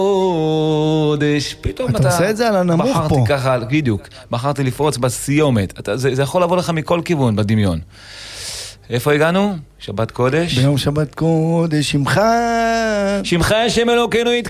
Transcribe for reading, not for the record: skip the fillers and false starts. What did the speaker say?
קודש, פתאום אתה עושה את זה על הנמוך בחרתי פה. ככה, בדיוק, בחרתי לפרוץ בסיומת, זה יכול לבוא לך מכל כיוון בדמיון. איפה הגענו? שבת קודש. ביום שבת קודש, שמך השם אלוקינו